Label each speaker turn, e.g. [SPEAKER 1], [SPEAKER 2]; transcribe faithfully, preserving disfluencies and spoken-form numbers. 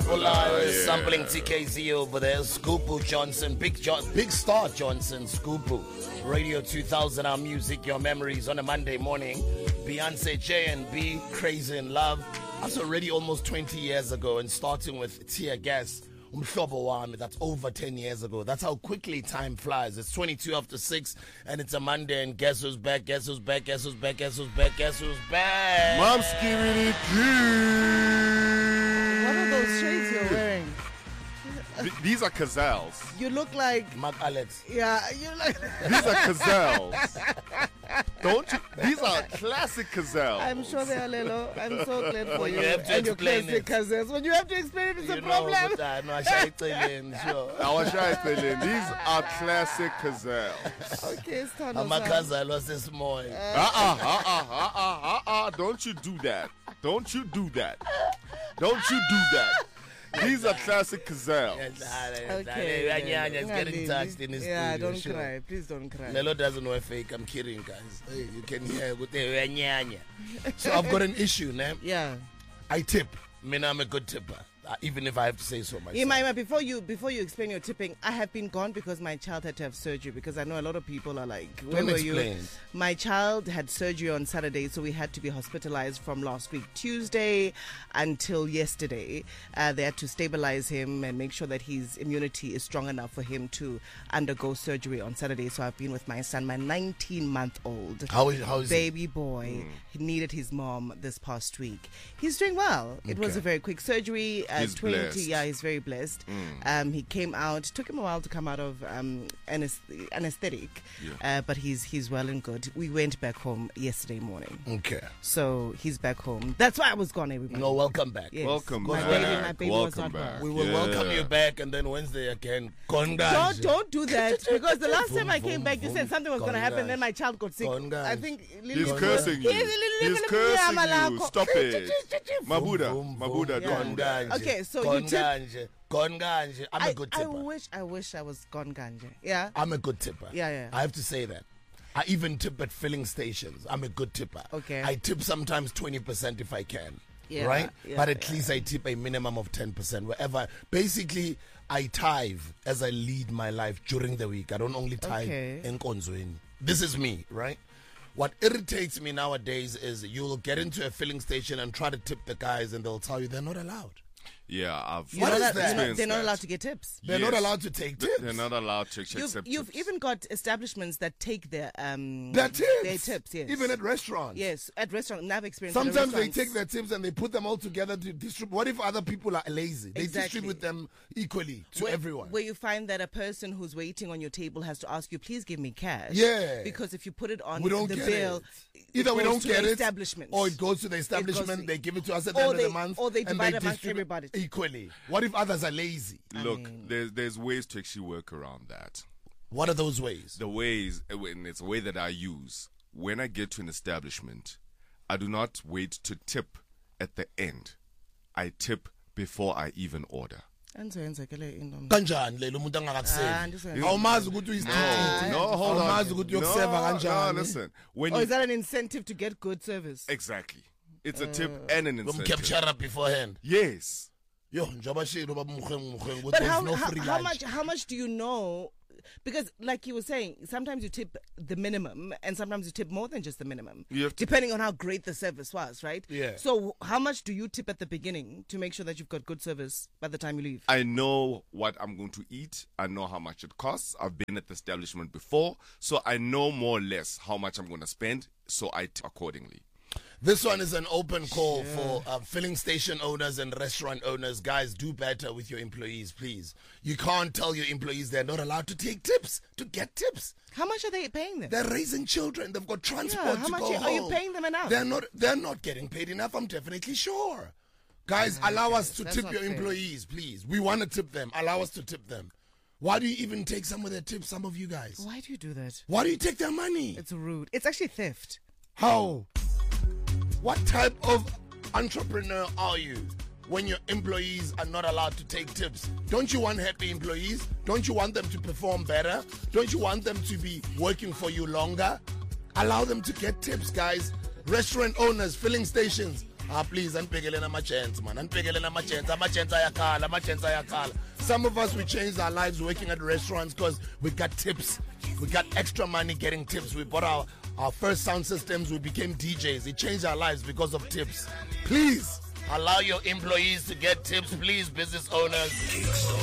[SPEAKER 1] Olayo is sampling T K Z over there. Scoopu Johnson, Big jo- Big Star Johnson, Scoopu. Radio two thousand, our music, your memories on a Monday morning. Beyonce, J and B, Crazy in Love. That's already almost twenty years ago, and starting with Tear Gas. That's over ten years ago. That's how quickly time flies. It's twenty-two after six, and it's a Monday, and guess who's back? Guess who's back? Guess who's back? Guess who's back? Guess who's back?
[SPEAKER 2] Mom's giving it
[SPEAKER 3] What are those shades you're wearing?
[SPEAKER 2] Th- These are Cazals.
[SPEAKER 3] You look like
[SPEAKER 1] Mark Alex.
[SPEAKER 3] yeah. You like.
[SPEAKER 2] These are Cazals. Don't you? These are classic Cazals.
[SPEAKER 3] I'm sure they are, Lelo. I'm so glad for you.
[SPEAKER 1] You have to
[SPEAKER 3] and your
[SPEAKER 1] explain
[SPEAKER 3] classic
[SPEAKER 1] it.
[SPEAKER 3] cousins. When you have to explain it, it's
[SPEAKER 1] You
[SPEAKER 3] a
[SPEAKER 1] know,
[SPEAKER 3] problem.
[SPEAKER 1] but, uh, no, I shall explain, sure.
[SPEAKER 2] I was trying to tell you, these are classic Cazals.
[SPEAKER 3] Okay, it's time.
[SPEAKER 1] Amakaza was this morning.
[SPEAKER 2] Uh-uh, uh-uh, uh-uh, uh-uh. Don't you do that. Don't you do that. Don't you do that. These are classic Cazals.
[SPEAKER 3] Okay.
[SPEAKER 1] It's getting touched in his
[SPEAKER 3] Yeah,
[SPEAKER 1] studio,
[SPEAKER 3] don't
[SPEAKER 1] sure.
[SPEAKER 3] cry. Please don't cry.
[SPEAKER 1] Lelo doesn't wear fake. I'm kidding, guys. Hey, you can hear good. So I've got an issue, man.
[SPEAKER 3] Yeah.
[SPEAKER 1] I tip. I mean, I'm a good tipper, uh, even if I have to say so myself.
[SPEAKER 3] Ima, Ima, before you before you explain your tipping, I have been gone because my child had to have surgery, because I know a lot of people are like, where
[SPEAKER 1] Don't
[SPEAKER 3] were
[SPEAKER 1] explain.
[SPEAKER 3] you? My child had surgery on Saturday, so we had to be hospitalized from last week Tuesday until yesterday. Uh, they had to stabilize him and make sure that his immunity is strong enough for him to undergo surgery on Saturday. So I've been with my son, my nineteen-month-old
[SPEAKER 1] How is how is he?
[SPEAKER 3] baby boy. He needed his mom this past week. He's doing well. It was
[SPEAKER 1] Okay.
[SPEAKER 3] a very quick surgery. Uh,
[SPEAKER 2] He's
[SPEAKER 3] twenty,
[SPEAKER 2] blessed.
[SPEAKER 3] yeah, he's very blessed. Um, he came out. Took him a while to come out of um, anes- anesthetic,
[SPEAKER 2] Yeah.
[SPEAKER 3] uh, but he's he's well and good. We went back home yesterday morning,
[SPEAKER 1] Okay.
[SPEAKER 3] so he's back home. That's why I was gone, everybody.
[SPEAKER 1] No, welcome back.
[SPEAKER 3] Yes.
[SPEAKER 2] Welcome
[SPEAKER 3] my
[SPEAKER 2] back.
[SPEAKER 3] Baby, my baby was
[SPEAKER 2] Welcome
[SPEAKER 3] not
[SPEAKER 2] back.
[SPEAKER 3] well.
[SPEAKER 1] We will
[SPEAKER 2] Yeah.
[SPEAKER 1] welcome you back, and then Wednesday again.
[SPEAKER 3] Don't
[SPEAKER 1] Congrats.
[SPEAKER 3] don't do that, because the last time I
[SPEAKER 1] Vroom,
[SPEAKER 3] came
[SPEAKER 1] vroom,
[SPEAKER 3] back, you said
[SPEAKER 1] vroom.
[SPEAKER 3] something was going to happen.
[SPEAKER 1] Congrats.
[SPEAKER 3] Then my child got sick.
[SPEAKER 1] Congrats.
[SPEAKER 3] I think
[SPEAKER 2] He's cursing you. He's cursing you. Stop it. Mabuda.
[SPEAKER 1] Vroom, vroom,
[SPEAKER 2] Mabuda,
[SPEAKER 1] vroom.
[SPEAKER 2] don't do that.
[SPEAKER 1] Gone
[SPEAKER 3] Okay, so
[SPEAKER 1] gone
[SPEAKER 3] you tip-
[SPEAKER 1] ganje. Gone ganje. I'm a
[SPEAKER 3] I,
[SPEAKER 1] good
[SPEAKER 3] I
[SPEAKER 1] tipper.
[SPEAKER 3] wish I wish I was gone ganja. Yeah.
[SPEAKER 1] I'm a good tipper.
[SPEAKER 3] Yeah, yeah.
[SPEAKER 1] I have to say that. I even tip at filling stations. I'm a good tipper.
[SPEAKER 3] Okay.
[SPEAKER 1] I tip sometimes twenty percent if I can.
[SPEAKER 3] Yeah,
[SPEAKER 1] right?
[SPEAKER 3] yeah,
[SPEAKER 1] but at
[SPEAKER 3] yeah.
[SPEAKER 1] least I tip a minimum of ten percent wherever. Basically, I tithe as I lead my life during the week. I don't only tithe
[SPEAKER 3] Okay.
[SPEAKER 1] in Konzweni. This is me, right? What irritates me nowadays is you'll get into a filling station and try to tip the guys, and they'll tell you they're not allowed.
[SPEAKER 2] Yeah, I've
[SPEAKER 3] You're
[SPEAKER 1] What
[SPEAKER 3] not
[SPEAKER 1] is
[SPEAKER 3] allowed-
[SPEAKER 1] that?
[SPEAKER 3] you're not-
[SPEAKER 2] experienced
[SPEAKER 3] they're not
[SPEAKER 2] that.
[SPEAKER 3] allowed to get tips.
[SPEAKER 1] They're
[SPEAKER 2] Yes.
[SPEAKER 1] not allowed to take tips.
[SPEAKER 2] They're not allowed to
[SPEAKER 3] You've,
[SPEAKER 2] accept
[SPEAKER 3] you've
[SPEAKER 2] tips.
[SPEAKER 3] even got establishments that take their um
[SPEAKER 1] Their tips.
[SPEAKER 3] Their tips, yes.
[SPEAKER 1] Even at restaurants.
[SPEAKER 3] Yes, at restaurants. I've experienced. it at
[SPEAKER 1] Sometimes they
[SPEAKER 3] restaurants.
[SPEAKER 1] take their tips and they put them all together to distribute. What if other people are lazy? They
[SPEAKER 3] Exactly.
[SPEAKER 1] distribute them equally to
[SPEAKER 3] where,
[SPEAKER 1] everyone.
[SPEAKER 3] Where you find that a person who's waiting on your table has to ask you, please give me cash.
[SPEAKER 1] Yeah.
[SPEAKER 3] Because if you put it on
[SPEAKER 1] we don't
[SPEAKER 3] the
[SPEAKER 1] get
[SPEAKER 3] bill,
[SPEAKER 1] it. Either
[SPEAKER 3] it
[SPEAKER 1] we
[SPEAKER 3] goes
[SPEAKER 1] don't
[SPEAKER 3] to
[SPEAKER 1] get
[SPEAKER 3] the
[SPEAKER 1] it,
[SPEAKER 3] establishment.
[SPEAKER 1] or it goes to the
[SPEAKER 3] goes
[SPEAKER 1] establishment.
[SPEAKER 3] to-
[SPEAKER 1] they give it to us at
[SPEAKER 3] or
[SPEAKER 1] the end
[SPEAKER 3] they-
[SPEAKER 1] of the month,
[SPEAKER 3] or they
[SPEAKER 1] and
[SPEAKER 3] divide
[SPEAKER 1] they
[SPEAKER 3] amongst
[SPEAKER 1] distribute
[SPEAKER 3] everybody.
[SPEAKER 1] equally. What if others are lazy?
[SPEAKER 2] Look, there's there's ways to actually work around that.
[SPEAKER 1] What are those ways?
[SPEAKER 2] The ways, and it's a way that I use. When I get to an establishment, I do not wait to tip at the end. I tip before I even order.
[SPEAKER 3] Anzenzekele into.
[SPEAKER 1] Kanjani le lo muntu
[SPEAKER 3] Ah,
[SPEAKER 1] angakakuseva?
[SPEAKER 3] ndisenzele.
[SPEAKER 1] Awumazi ukuthi uyisithixi.
[SPEAKER 2] No, hold on.
[SPEAKER 1] Awumazi ukuthi uyokuseva
[SPEAKER 2] No,
[SPEAKER 1] kanjani.
[SPEAKER 2] no, listen. When
[SPEAKER 3] Or
[SPEAKER 2] you,
[SPEAKER 3] is that an incentive to get good service?
[SPEAKER 2] exactly. It's a tip and an
[SPEAKER 1] From
[SPEAKER 2] incentive.
[SPEAKER 1] capture up beforehand.
[SPEAKER 2] Yes.
[SPEAKER 1] Yo, njoba shilo baba mkheng mkheng
[SPEAKER 3] But
[SPEAKER 1] there's
[SPEAKER 3] how,
[SPEAKER 1] no
[SPEAKER 3] how,
[SPEAKER 1] free
[SPEAKER 3] how
[SPEAKER 1] lunch.
[SPEAKER 3] much how much do you know? Because like you were saying, sometimes you tip the minimum and sometimes you tip more than just the minimum.
[SPEAKER 2] You have to-
[SPEAKER 3] depending on how great the service was, right?
[SPEAKER 1] Yeah.
[SPEAKER 3] So how much do you tip at the beginning to make sure that you've got good service by the time you leave?
[SPEAKER 2] I know what I'm going to eat. I know how much it costs. I've been at the establishment before, so I know more or less how much I'm going to spend, so I tip accordingly.
[SPEAKER 1] This one is an open call for uh, filling station owners and restaurant owners. Guys, do better with your employees, please. You can't tell your employees they're not allowed to take tips, to get tips.
[SPEAKER 3] How much are they paying them?
[SPEAKER 1] They're raising children. They've got transport
[SPEAKER 3] Yeah, how
[SPEAKER 1] to
[SPEAKER 3] much
[SPEAKER 1] go
[SPEAKER 3] are you
[SPEAKER 1] home.
[SPEAKER 3] paying them enough?
[SPEAKER 1] They're not. They're not getting paid enough. I'm definitely sure. Guys, allow us to
[SPEAKER 3] That's
[SPEAKER 1] tip
[SPEAKER 3] not
[SPEAKER 1] your
[SPEAKER 3] fair.
[SPEAKER 1] employees, please. We want to tip them. Allow us to tip them. Why do you even take some of their tips? Some of you guys.
[SPEAKER 3] Why do you do that?
[SPEAKER 1] Why do you take their money?
[SPEAKER 3] It's rude. It's actually theft.
[SPEAKER 1] How? What type of entrepreneur are you when your employees are not allowed to take tips? Don't you want happy employees? Don't you want them to perform better? Don't you want them to be working for you longer? Allow them to get tips, guys. Restaurant owners, filling stations, Ah, please, anibhekeleni ama-gents, man. Anibhekeleni ama-gents. Ama-gents ayakhala, ama-gents ayakhala. Some of us, we changed our lives working at restaurants because we got tips. We got extra money getting tips. We bought our, our first sound systems. We became D Js. It changed our lives because of tips. Please, allow your employees to get tips. Please, business owners.